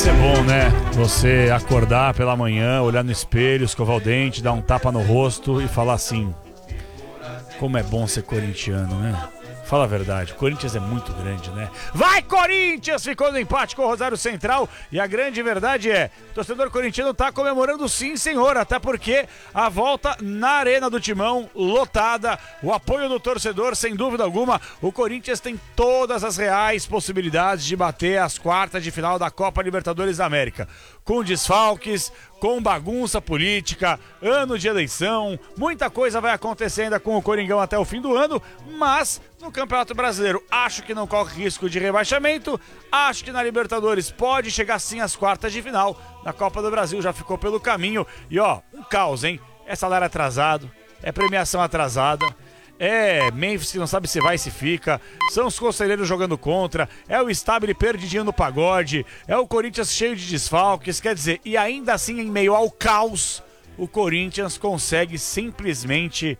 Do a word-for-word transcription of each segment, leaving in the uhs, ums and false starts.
ser bom, né? Você acordar pela manhã, olhar no espelho, escovar o dente, dar um tapa no rosto e falar assim: como é bom ser corintiano, né? Fala a verdade, o Corinthians é muito grande, né? Vai, Corinthians! Ficou no empate com o Rosário Central e a grande verdade é, o torcedor corintiano tá comemorando sim, senhor, até porque a volta na Arena do Timão, lotada, o apoio do torcedor, sem dúvida alguma, o Corinthians tem todas as reais possibilidades de bater as quartas de final da Copa Libertadores da América. Com desfalques, com bagunça política, ano de eleição, muita coisa vai acontecer ainda com o Coringão até o fim do ano, mas no Campeonato Brasileiro acho que não corre risco de rebaixamento, acho que na Libertadores pode chegar sim às quartas de final, na Copa do Brasil já ficou pelo caminho, e ó, um caos, hein? É salário atrasado, é premiação atrasada, é Memphis que não sabe se vai, se fica, são os conselheiros jogando contra, é o Stabile perdidinho no pagode, é o Corinthians cheio de desfalques, quer dizer, e ainda assim em meio ao caos, o Corinthians consegue simplesmente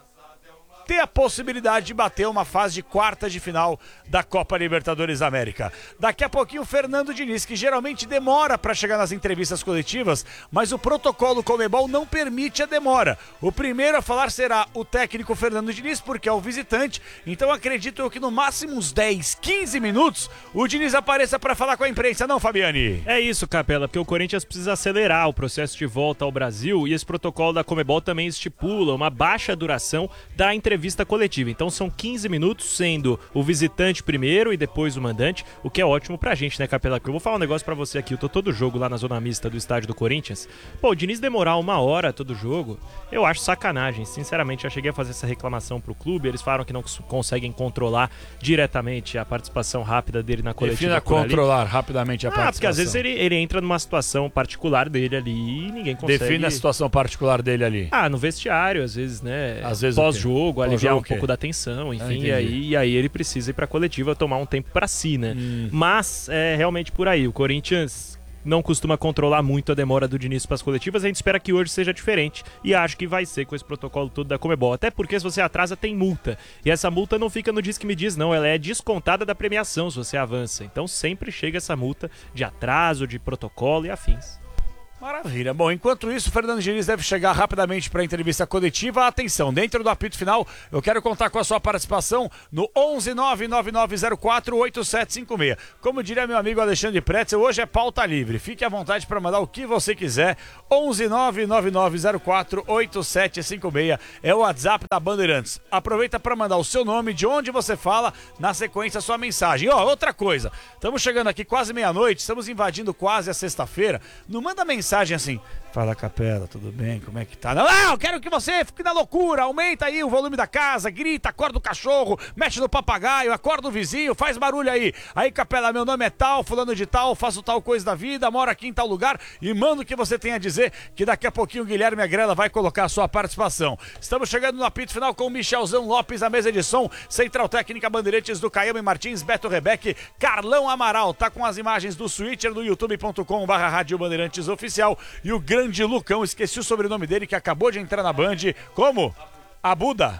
ter a possibilidade de bater uma fase de quarta de final da Copa Libertadores da América. Daqui a pouquinho o Fernando Diniz, que geralmente demora para chegar nas entrevistas coletivas, mas o protocolo Conmebol não permite a demora. O primeiro a falar será o técnico Fernando Diniz, porque é o visitante, então acredito eu que no máximo uns dez, quinze minutos o Diniz apareça para falar com a imprensa, não, Fabiani? É isso, Capela, porque o Corinthians precisa acelerar o processo de volta ao Brasil e esse protocolo da Conmebol também estipula uma baixa duração da entrevista entrevista coletiva. Então são quinze minutos, sendo o visitante primeiro e depois o mandante, o que é ótimo pra gente, né, Capela? Eu vou falar um negócio pra você aqui, eu tô todo jogo lá na zona mista do estádio do Corinthians. Pô, o Diniz demorar uma hora todo jogo, eu acho sacanagem. Sinceramente, já cheguei a fazer essa reclamação pro clube, eles falaram que não conseguem controlar diretamente a participação rápida dele na coletiva. Defina controlar rapidamente a ah, participação. porque às vezes ele, ele entra numa situação particular dele ali e ninguém consegue... Define a situação particular dele ali. Ah, no vestiário, às vezes, né? Às vezes pós-jogo, aliviar um um pouco da tensão, enfim, ah, e, aí, e aí ele precisa ir pra coletiva tomar um tempo pra si, né? Hum. Mas é realmente por aí, o Corinthians não costuma controlar muito a demora do Diniz para as coletivas, a gente espera que hoje seja diferente e acho que vai ser com esse protocolo todo da Conmebol, até porque se você atrasa tem multa, e essa multa não fica no Diz que me diz não, ela é descontada da premiação se você avança, então sempre chega essa multa de atraso, de protocolo e afins. Maravilha. Bom, enquanto isso, o Fernando Diniz deve chegar rapidamente para a entrevista coletiva. Atenção, dentro do apito final, eu quero contar com a sua participação no onze nove nove nove zero quatro oito sete cinco seis. Como diria meu amigo Alexandre Pretzel, hoje é pauta livre. Fique à vontade para mandar o que você quiser. onze nove nove nove zero quatro oito sete cinco seis é o WhatsApp da Bandeirantes. Aproveita para mandar o seu nome, de onde você fala, na sequência a sua mensagem. E ó, outra coisa, estamos chegando aqui quase meia-noite, estamos invadindo quase a sexta-feira. Não manda mensagem assim, fala Capela, tudo bem, como é que tá? Não, não, eu quero que você fique na loucura, aumenta aí o volume da casa, grita, acorda o cachorro, mexe no papagaio, acorda o vizinho, faz barulho aí. Aí, Capela, meu nome é tal, fulano de tal, faço tal coisa da vida, moro aqui em tal lugar e manda o que você tem a dizer, que daqui a pouquinho o Guilherme Agrela vai colocar a sua participação. Estamos chegando no apito final com o Michelzão Lopes, a mesa de som, Central Técnica Bandeirantes do Caiame Martins, Beto Rebeque, Carlão Amaral, tá com as imagens do Switcher do youtube ponto com barra Rádio Bandeirantes Oficial. E o grande Lucão, esqueci o sobrenome dele, que acabou de entrar na Band. Como? Abuda.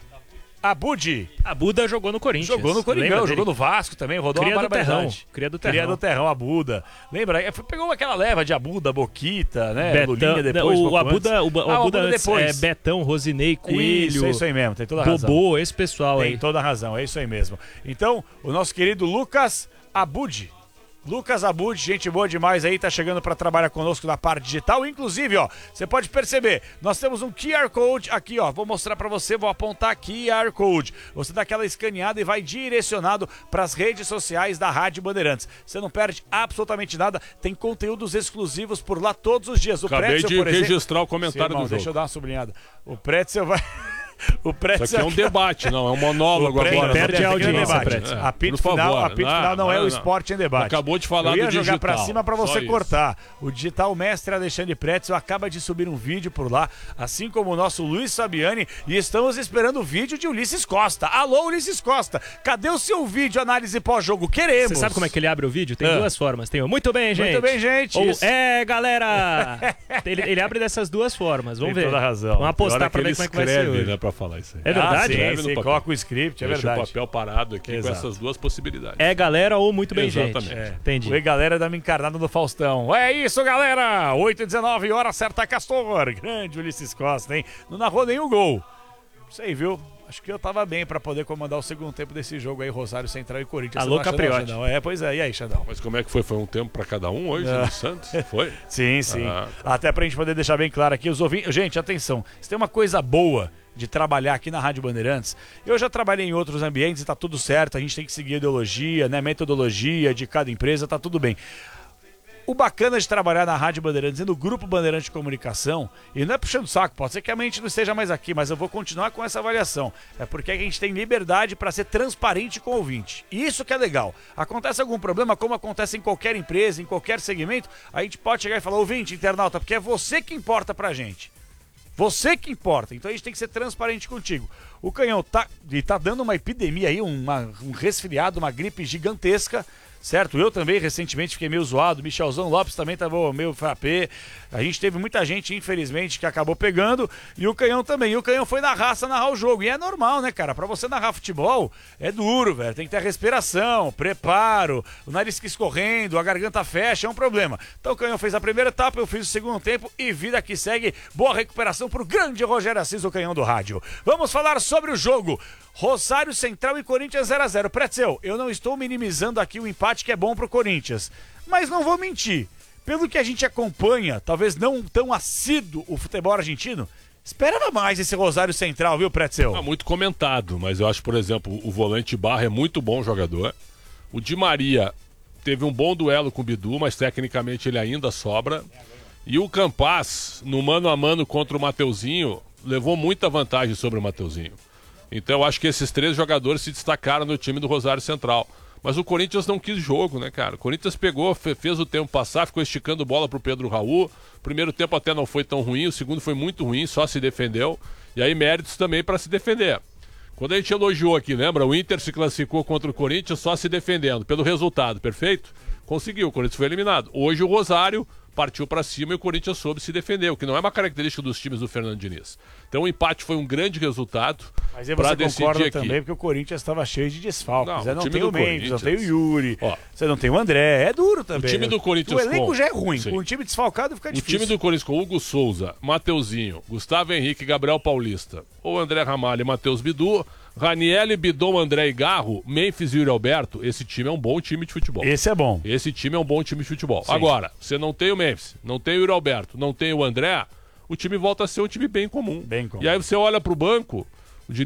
Abudi. Abuda jogou no Corinthians. Jogou no Coringão, jogou no Vasco também, rodou Cria uma do Terrão. barbaridade. Cria do Terrão. Cria do Terrão, Abuda. Lembra? Pegou aquela leva de Abuda, Boquita, né? Betão, Lulinha depois. O Abuda, o, o ah, Abuda antes, depois. É Betão, Rosinei, Coelho. Isso, é isso aí mesmo, tem toda a razão. Bobô, esse pessoal tem aí. Tem toda a razão, é isso aí mesmo. Então, o nosso querido Lucas Abudi. Lucas Abud, gente boa demais aí, tá chegando para trabalhar conosco na parte digital. Inclusive, ó, você pode perceber, nós temos um Q R Code aqui, ó, vou mostrar para você, vou apontar Q R Code. Você dá aquela escaneada e vai direcionado para as redes sociais da Rádio Bandeirantes. Você não perde absolutamente nada, tem conteúdos exclusivos por lá todos os dias. O Acabei Pretzel, de por exemplo, registrar o comentário Sim, irmão, do jogo. deixa eu dar uma sublinhada. O Pretzel vai... O Pretzel... Isso aqui é um debate, não, é um monólogo agora. Perde a audiência, Pretzel. É, apito final, favor, apito não, final não, não é não. o esporte em debate. Acabou de falar do digital. Eu ia digital, jogar pra cima pra você só cortar. Isso. O digital mestre Alexandre Pretzel acaba de subir um vídeo por lá, assim como o nosso Luiz Fabiani, e estamos esperando o vídeo de Ulisses Costa. Alô, Ulisses Costa, cadê o seu vídeo análise pós-jogo? Queremos. Você sabe como é que ele abre o vídeo? Tem ah. duas formas. Tem o muito bem, gente. Muito bem, gente. Ou é, galera. ele, ele abre dessas duas formas. Vamos Tem ver. toda a razão. Vamos apostar pra ver como é que vai ser hoje. Né, pra falar isso aí. É verdade? Ah, sim, sim, coloca o script, é Deixa verdade. o papel parado aqui Exato. com essas duas possibilidades. É galera ou muito bem Exatamente. gente. É. Entendi. Oi, galera da minha encarnada do Faustão. É isso, galera! oito e dezenove, hora certa, Castor. Grande Ulisses Costa, hein? Não narrou nenhum gol. Não sei, viu? Acho que eu tava bem pra poder comandar o segundo tempo desse jogo aí, Rosário Central e Corinthians. Alô, Você não acha não, Capriotti. Xandão? É, pois é. E aí, Xandão? Mas como é que foi? Foi um tempo pra cada um hoje Ah. no Santos? Foi? Sim, sim. Ah, Até pra gente poder deixar bem claro aqui, os ouvintes... Gente, atenção. Se tem uma coisa boa de trabalhar aqui na Rádio Bandeirantes, eu já trabalhei em outros ambientes e tá tudo certo, a gente tem que seguir a ideologia, né, metodologia de cada empresa, tá tudo bem. O bacana de trabalhar na Rádio Bandeirantes e no Grupo Bandeirantes de Comunicação, e não é puxando saco, pode ser que a mente não esteja mais aqui, mas eu vou continuar com essa avaliação. É porque a gente tem liberdade para ser transparente com o ouvinte. E isso que é legal. Acontece algum problema, como acontece em qualquer empresa, em qualquer segmento, a gente pode chegar e falar, ouvinte, internauta, porque é você que importa pra gente. Você que importa, então a gente tem que ser transparente contigo. O Canhão tá, e tá dando uma epidemia aí, uma, um resfriado, uma gripe gigantesca, certo? Eu também recentemente fiquei meio zoado, Michelzão Lopes também tava meio frappé. A gente teve muita gente, infelizmente, que acabou pegando, e o Canhão também. E o Canhão foi na raça narrar o jogo. E é normal, né, cara? Pra você narrar futebol, é duro, velho. Tem que ter respiração, preparo, o nariz que escorrendo, a garganta fecha, é um problema. Então o Canhão fez a primeira etapa, eu fiz o segundo tempo, e vida que segue. Boa recuperação pro grande Rogério Assis, o Canhão do rádio. Vamos falar sobre o jogo. Rosário Central e Corinthians zero a zero. Pretzel, eu não estou minimizando aqui o empate que é bom pro Corinthians, mas não vou mentir. Pelo que a gente acompanha, talvez não tão assíduo o futebol argentino, esperava mais esse Rosário Central, viu, Pretzel? Ah, muito comentado, mas eu acho, por exemplo, o volante Barra é muito bom jogador. O Di Maria teve um bom duelo com o Bidu, mas tecnicamente ele ainda sobra. E o Campaz, no mano a mano contra o Mateuzinho, levou muita vantagem sobre o Mateuzinho. Então eu acho que esses três jogadores se destacaram no time do Rosário Central. Mas o Corinthians não quis jogo, né, cara? O Corinthians pegou, fez o tempo passar, ficou esticando bola pro Pedro Raul. O primeiro tempo até não foi tão ruim, o segundo foi muito ruim, só se defendeu. E aí méritos também para se defender. Quando a gente elogiou aqui, lembra? O Inter se classificou contra o Corinthians só se defendendo, pelo resultado, perfeito? Conseguiu, o Corinthians foi eliminado. Hoje o Rosário partiu para cima e o Corinthians soube se defender, o que não é uma característica dos times do Fernando Diniz. Então o empate foi um grande resultado. Mas aí pra você decidir concorda aqui. também, porque o Corinthians estava cheio de desfalques. Não, Não, o não time tem do o Mendes, não tem o Corinthians- Yuri, Ó. você não tem o André, é duro também. O time do Corinthians O elenco com- já é ruim, Sim. com o time desfalcado fica O difícil. time do Corinthians com Hugo Souza, Mateuzinho, Gustavo Henrique, Gabriel Paulista, ou André Ramalho e Matheus Bidu, Raniel, Bidon, André e Garro, Memphis e Yuri Alberto, esse time é um bom time de futebol. Esse é bom. Esse time é um bom time de futebol. Sim. Agora, você não tem o Memphis, não tem o Yuri Alberto, não tem o André, o time volta a ser um time bem comum. Bem comum. E aí você olha pro banco,